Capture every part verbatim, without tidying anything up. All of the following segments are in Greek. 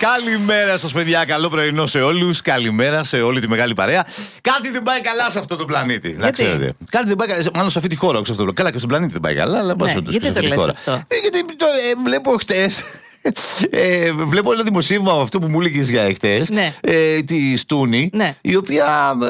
Καλημέρα σας, παιδιά. Καλό πρωινό σε όλους. Καλημέρα σε όλη τη μεγάλη παρέα. Κάτι δεν πάει καλά σε αυτό το πλανήτη. Να ξέρετε. Κάτι δεν πάει καλά. Μάλλον σε αυτή τη χώρα. Όχι σε αυτό το... Καλά, και στον πλανήτη δεν πάει καλά, αλλά ναι, πάσω τους και σε αυτή τη χώρα. Ε, γιατί το, ε, βλέπω χτες. Ε, βλέπω ένα δημοσίευμα αυτό που μου έλεγες για εχθές, ναι. ε, τη Στούνη, ναι. η οποία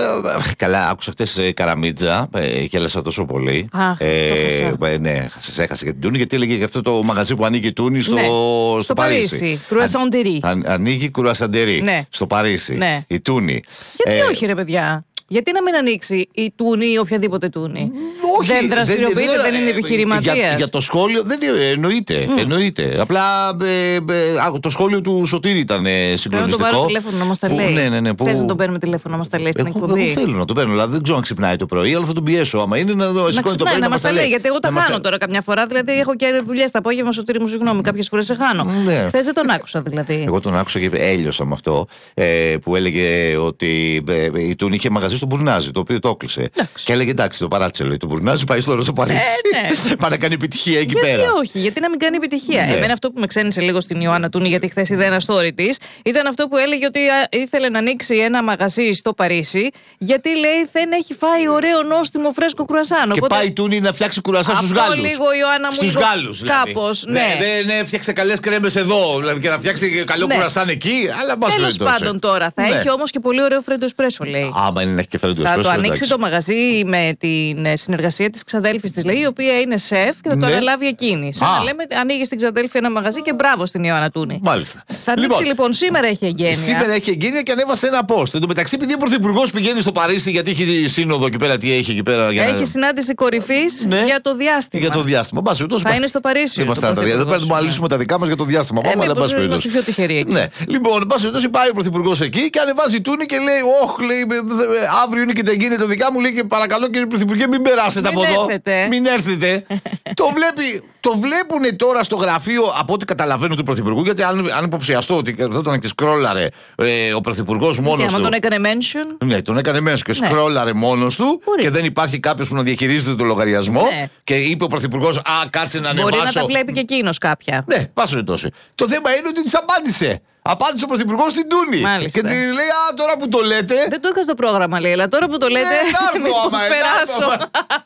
ε, καλά, άκουσα χτες ε, Καραμίτζα, ε, γέλασα τόσο πολύ. Αχ, ε, ε, ναι, σας έχασε για την Τούνη, γιατί έλεγε για αυτό το μαγαζί που ανοίγει η Τούνη στο, ναι. στο, στο Παρίσι. Κρουασαντερί. Αν, ανοίγει κρουασαντερί, ναι. στο Παρίσι, ναι. η Τούνη. Γιατί ε, όχι ρε παιδιά. Γιατί να μην ανοίξει η Τούνη ή οποιαδήποτε Τούνη? Όχι, δεν δραστηριοποιείται, δεν, δεν, δεν είναι επιχειρηματίας. Για, για το σχόλιο δεν εννοείται. Mm. εννοείται. Απλά ε, ε, το σχόλιο του Σωτήρη ήταν ε, συγκλονιστικό. Πρέπει να το πάρω τηλέφωνο να μας τα λέει. Ναι, ναι, ναι, που... Θες να τον παίρνουμε τηλέφωνο να μας τα λέει στην εκπομπή? Εγώ θέλω να το παίρνω, δηλαδή δεν ξέρω αν ξυπνάει το πρωί, αλλά θα τον πιέσω. Άμα είναι να το σηκώνει το πρωί να μας τα λέει. Γιατί εγώ τα χάνω τώρα καμιά φορά. Δηλαδή έχω και δουλειές τα απόγευμα, Σωτήρη μου, συγγνώμη, κάποιες φορές σε χάνω. Χθες δεν τον άκουσα δηλαδή. Εγώ τον άκουσα και έλειωσα με αυτό που έλεγε ότι η Τούνη είχε μαγαζί στο Μπουρνάζι, το οποίο το έκλεισε. Και έλεγε εντάξει, το παράτησε, λέει. Το Μπουρνάζι πάει στο στο Παρίσι. Ε, ναι. Πάει να κάνει επιτυχία εκεί γιατί πέρα. Γιατί όχι, γιατί να μην κάνει επιτυχία. Ναι. Εμένα αυτό που με ξένησε λίγο στην Ιωάννα Τούνη, γιατί χθες είδα ένα story της, ήταν αυτό που έλεγε ότι ήθελε να ανοίξει ένα μαγαζί στο Παρίσι, γιατί λέει δεν έχει φάει ωραίο νόστιμο φρέσκο κρουασάν. Και οπότε... πάει η Τούνη να φτιάξει κρουασάν στους Γάλλους. Λίγο Ιωάννα μου. Στους Γάλλους, δηλαδή. Κάπως, ναι. Δεν ναι, έφτιαξε καλές κρέμες εδώ, δηλαδή και να φτιάξει καλό ναι. κρουασάν εκεί, αλλά μπας τέλος πάντων τώρα. Θα ναι. έχει όμως και πολύ ωραίο φρέντο εσπρέσο, λέει. Άμα είναι να έχει και φρέντο εσπρέσο. Θα το ανοίξει το μαγαζί με την συνεργασία της ξαδέλφης της, λέει, η οποία είναι σεφ και θα το ναι. αναλάβει εκείνη. Σαν να λέμε, ανοίγει στην ξαδέλφη ένα μαγαζί και μπράβο στην Ιωάννα Τούνη. Μάλιστα. Θα ανοίξει λοιπόν, λοιπόν, σήμερα έχει εγγένεια. Σήμερα έχει εγγένεια και ανέβασε ένα post. Εν τω μεταξύ, επειδή ο Πρωθυπουργός πηγαίνει στο Παρίσι, γιατί έχει σύνοδο εκεί πέρα, τι έχει εκεί πέρα. Για έχει να... συνάντηση κορυφής ναι. για το διάστημα. Για το διάστημα. Μπας, τόσο, θα είναι στο Παρίσι. Δεν πρέπει να μαλίσουμε τα δικά μας για το διάστημα. Πάμε, αλλά πας περιπτώσει. Πιο τυχερή εκεί. Ναι. Λοιπόν, πας περιπτώσει, πάει ο Πρωθυπουργός εκεί και ανεβάζει η Τούνη και λέει: Ωχ, λέει, αύριο είναι και τα εγγένεια τα δικά μου, λέει και παρακαλώ κύριε Πρωθυπουργέ, μην περάσετε από εδώ. Μην έρθετε. το, βλέπει, το βλέπουν τώρα στο γραφείο, από ό,τι καταλαβαίνω, του Πρωθυπουργού, γιατί αν, αν υποψιαστώ ότι θα τον σκρόλαρε ε, ο Πρωθυπουργός μόνος του. Και τον έκανε mention. Ναι, τον έκανε mention και ναι. σκρόλαρε μόνος του. Μπορεί. Και δεν υπάρχει κάποιος που να διαχειρίζεται το λογαριασμό. Ναι. Και είπε ο Πρωθυπουργός, α, κάτσε να ανεβάσω. Μπορεί να τα βλέπει και εκείνος κάποια. Ναι, πάσο ρητώσει. Το θέμα είναι ότι της απάντησε. Απάντησε ο Πρωθυπουργός στην Τούνη. Μάλιστα. Και τη λέει: Α, τώρα που το λέτε. Δεν το είχα στο πρόγραμμα, λέει, αλλά τώρα που το λέτε. Ναι, θα περάσω.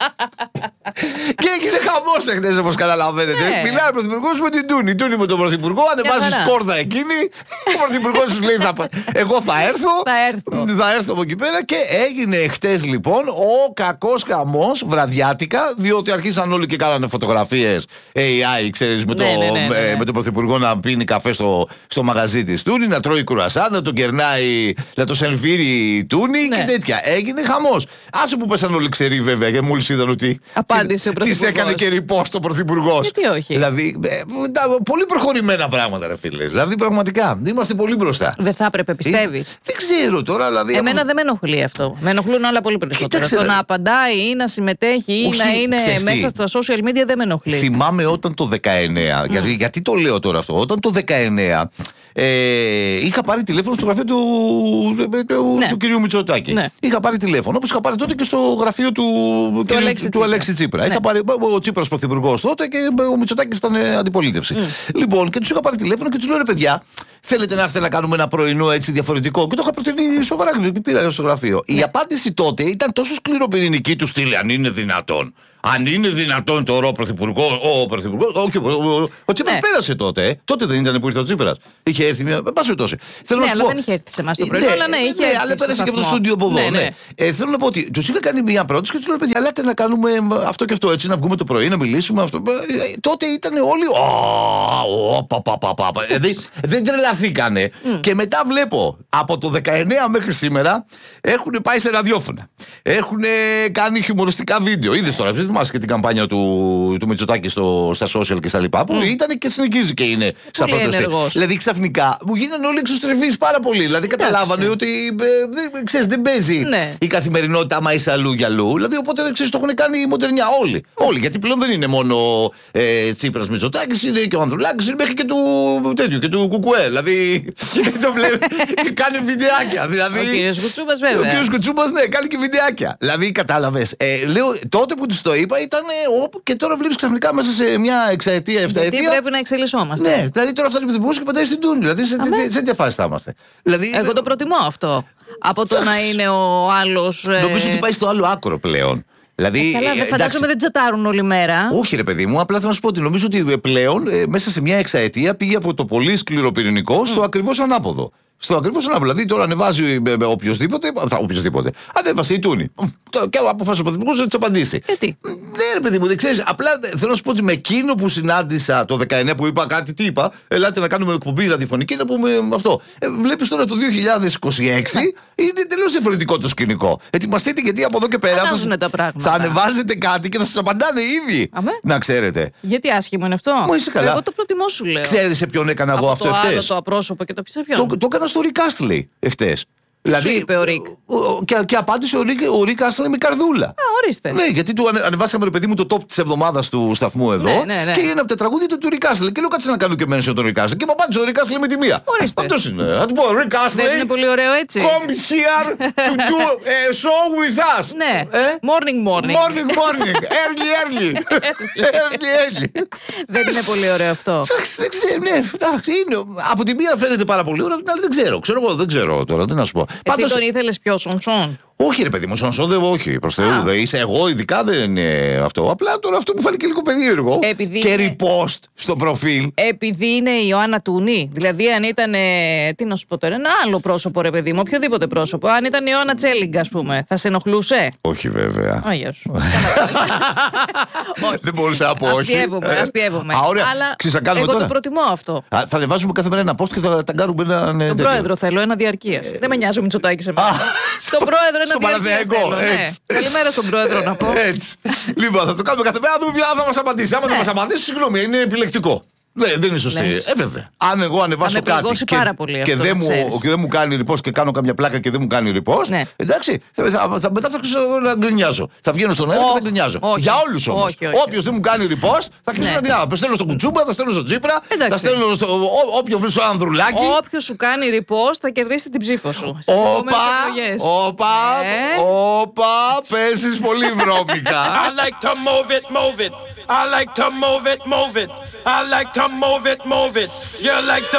Και έγινε χαμός εχθές, όπως καταλαβαίνετε. Ναι. Μιλάει ο Πρωθυπουργός με την Τούνη. Η Τούνη με τον Πρωθυπουργό, ανεβάζει σκόρδα εκείνη. Ο Πρωθυπουργός της λέει: Εγώ θα έρθω. Θα έρθω. Θα έρθω από εκεί πέρα. Και έγινε εχθές λοιπόν ο κακός χαμός βραδιάτικα, διότι αρχίσαν όλοι και κάνανε φωτογραφίες έι άι, ξέρεις, με τον Πρωθυπουργό να πίνει καφέ στο μαγαζί της Τούνη, να τρώει κουρασά, να τον κερνάει, να το σερβίρει η Τούνη ναι. και τέτοια. Έγινε χαμός. Άσε που πέσαν όλοι ξεροί βέβαια και μόλις είδαν ότι απάντησε ο της έκανε και ριπόστ ο Πρωθυπουργός. Γιατί όχι. Δηλαδή, ε, πολύ προχωρημένα πράγματα, ρε φίλε. Δηλαδή, πραγματικά, είμαστε πολύ μπροστά. Δεν θα έπρεπε, πιστεύεις? Ε, δεν ξέρω τώρα. Δηλαδή, εμένα άμα... δεν με ενοχλεί αυτό. Με ενοχλούν όλα πολύ περισσότερο. Το να απαντάει ή να συμμετέχει ή όχι, να είναι μέσα στα social media δεν με ενοχλεί. Θυμάμαι όταν το δεκαεννέα, mm. γιατί, γιατί το λέω τώρα αυτό, όταν το δεκαεννέα. Ε, είχα πάρει τηλέφωνο στο γραφείο του, του, ναι. του κυρίου Μητσοτάκη. Ναι. Είχα πάρει τηλέφωνο, όπως είχα πάρει τότε και στο γραφείο του, του, του, Αλέξη, του Τσίπρα. Αλέξη Τσίπρα. Ναι. Είχα πάρει ο Τσίπρας πρωθυπουργός τότε και ο Μητσοτάκης ήταν αντιπολίτευση. Mm. Λοιπόν, και τους είχα πάρει τηλέφωνο και τους λέω: Ρε παιδιά, θέλετε να έρθετε να κάνουμε ένα πρωινό έτσι διαφορετικό? Και το είχα προτείνει σοβαρά και πήρα στο γραφείο. Ναι. Η απάντηση τότε ήταν τόσο σκληροπυρηνική του στυλ, αν είναι δυνατόν. Αν είναι δυνατόν τώρα ο Πρωθυπουργό, ο Πρωθυπουργός, όχι, ο, ο, ο Τσίπρας ναι. πέρασε τότε. Ε. Τότε δεν ήταν που ήρθε ο Τσίπρας. Είχε έρθει μια. Πάση περιπτώσει. Ναι, αλλά πω... δεν είχε έρθει σε εμάς το πρωί. Ναι, αλλά ναι, είχε ναι, έρθει αλλά πέρασε και από το στούντιο από εδώ. Ναι, ναι. Ναι. Ε, θέλω να πω ότι τους είχα κάνει μια πρόταση και τους λέω: Παιδιά, λέτε να κάνουμε αυτό και αυτό έτσι, να βγούμε το πρωί, να μιλήσουμε. Αυτό. Ε, τότε ήταν όλοι. Δηλαδή δεν τρελαθήκανε. Και μετά βλέπω από το δεκαεννέα μέχρι σήμερα έχουν πάει σε ραδιόφωνα. Έχουν κάνει χιουμοριστικά βίντεο. Είδες τώρα, θυμάσαι και την καμπάνια του, του Μητσοτάκη στο, στα social και στα λοιπά, που mm. ήταν και συνεχίζει και είναι σε αυτό το στυλ. Δηλαδή ξαφνικά μου γίνανε όλοι εξωστρεφείς πάρα πολύ. Δηλαδή καταλάβανε ότι ε, ξέρεις, δεν παίζει ναι. η καθημερινότητα άμα είσαι αλλού για αλλού. Δηλαδή οπότε ξέρεις, το έχουν κάνει η μοντερνιά όλοι. Mm. Όλοι. Γιατί πλέον δεν είναι μόνο ε, Τσίπρας Μητσοτάκης, είναι και ο Ανδρουλάκης, είναι μέχρι και του τέτοιου και του Κουκουέ. Δηλαδή το βλέπει, κάνει βιντεάκια. Δηλαδή, ο κύριος Κουτσούμπας, βέβαια. Ο κύριος Κουτσούμπας, ναι, κάνει και βιντεάκια. Δηλαδή, κατάλαβες. Ε, λέω, τότε που της το είπα ήταν όπου και τώρα βλέπεις ξαφνικά μέσα σε μια εξαετία, εφταετία. Γιατί πρέπει να εξελισσόμαστε. Ναι, δηλαδή τώρα φτάνει ο πρωθυπουργός και πετάει στην τούνη. Δηλαδή, σε τέτοια φάση θα είμαστε. Δηλαδή, εγώ το προτιμώ αυτό. Από το να είναι ο άλλος. Νομίζω ότι πάει στο άλλο άκρο πλέον. Δηλαδή, ε, καλά, δεν φαντάζομαι δεν τσατάρουν όλη μέρα. Όχι, ρε παιδί μου, απλά θέλω να σου πω ότι νομίζω ότι πλέον ε, μέσα σε μια εξαετία πήγε από το πολύ σκληροπυρηνικό mm. στο ακριβώς ανάποδο. Στο ακριβώς ανάποδο. Δηλαδή τώρα ανεβάζει ε, ε, οποιοδήποτε. Θα, οποιοδήποτε. Ανέβασε η τούνη. Και αποφάσισε ο πρωθυπουργός να της απαντήσει. Γιατί. Ναι, ρε παιδί μου, δεν ξέρεις. Απλά θέλω να σου πω ότι με εκείνο που συνάντησα το δεκαεννιά που είπα κάτι, τι είπα. Ελάτε να κάνουμε εκπομπή ραδιοφωνική να πούμε αυτό. Ε, βλέπεις τώρα το δύο χιλιάδες είκοσι έξι είναι τελείως διαφορετικό το σκηνικό. Ετοιμαστείτε γιατί από εδώ και πέρα θα, θα ανεβάζετε κάτι και θα σας απαντάνε ήδη. Αμέ. Να ξέρετε. Γιατί άσχημο είναι αυτό. Μα είσαι καλά. Εγώ το προτιμώ σου λέω. Ξέρεις σε ποιον έκανα εγώ αυτό εχθές. Το άλλο το απρόσωπο και το πιο ποιον. Το, το έκανα στο Rick Astley εχθές. Δηλαδή, σου είπε ο Ρικ. Και, και απάντησε ο Ρικ, ο Ρικ Astley με καρδούλα. Α, ορίστε. Ναι, γιατί του ανε, ανεβάσαμε, ρε παιδί μου, το top της εβδομάδας του σταθμού εδώ. Ναι, ναι, ναι. Και είναι από τα τραγούδια του Ρικ Astley. Και λέω κάτσε να κάνω και μένει τον Ρικ Astley. Και μου απάντησε ο Ρικ Astley με τη μία. Ορίστε. Αυτός είναι. Θα του πω, Ρικ Astley. Δεν είναι πολύ ωραίο έτσι. Come here to do a show with us. Ναι. Ε? Morning, morning. Morning, morning. Early, early. Early, early. Δεν είναι πολύ ωραίο αυτό. Δεν ξέρω, ναι. Από τη μία φαίνεται πάρα πολύ ωραίο, αλλά δεν ξέρω. Ξέρω εγώ, δεν ξέρω τώρα. Τι να σου πω. Εσύ τον ήθελες πιο Σονσόν. Όχι, ρε παιδί μου, Σονσόν δεν, όχι. Προς Θεού δεν είσαι. Εγώ ειδικά δεν είναι αυτό. Απλά τώρα αυτό μου φάνηκε και λίγο περίεργο. Επειδή και είναι... repost στο προφίλ. Επειδή είναι η Ιωάννα Τούνη. Δηλαδή, αν ήταν. Τι να σου πω τώρα, ένα άλλο πρόσωπο, ρε παιδί μου, οποιοδήποτε πρόσωπο. Αν ήταν η Ιωάννα Τσέλιγκα, ας πούμε, θα σε ενοχλούσε. Όχι, βέβαια. Άγια σου. Δεν μπορούσα να πω όχι. Αστειεύομαι, αστειεύομαι. Αλλά εγώ τώρα. το προτιμώ αυτό. Α, θα ανεβάζουμε κάθε μέρα ένα post και θα ταγκάρουμε έναν. Τον πρόεδρο θέλω, ένα διαρκείας. Δεν με νοιάζει ο Μητσοτάκης σε μένα. Στον πρόεδρο ένα διαρκείας. Καλημέρα στον πρόεδρο να πω. Έτσι. Λοιπόν, θα το κάνουμε κάθε μέρα να δούμε ποια θα μας απαντήσει. Άμα δεν μας απαντήσει, συγγνώμη, είναι επιλεκτικό. Ναι, δεν είναι σωστή. Ε, βέβαια. Αν εγώ ανεβάσω κάτι και, και, δεν μου, και δεν μου κάνει repost και κάνω καμιά πλάκα και δεν μου κάνει repost, ναι. εντάξει, θα, θα, θα, μετά θα αρχίσω να γκρινιάζω. Θα βγαίνω στον αέρα oh, και θα γκρινιάζω. Oh, Για όλους όμως. Όποιος δεν μου κάνει repost, θα αρχίσω ναι. να γκρινιάζω. Θα στέλνω στον Κουτσούμπα, θα στέλνω στον Τσίπρα, εντάξει. θα στέλνω στο όποιο βρει στο Ανδρουλάκι. Όποιος σου κάνει repost θα κερδίσει την ψήφο σου. Όπα, όπα, όπα, παίζεις πολύ βρώμικα. I like to move it, move it. I like to move it, move it. I like to move it, move it. You like to